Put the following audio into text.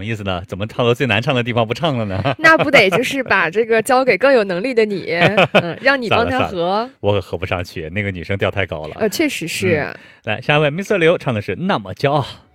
么意思呢？怎么唱到最难唱的地方不唱了呢？ 那不得就是把这个交给更有能力的你，让你帮他合。 我可合不上去，那个女生调太高了。 确实是。 来，下一位 Mr. 刘唱的是《那么骄傲》。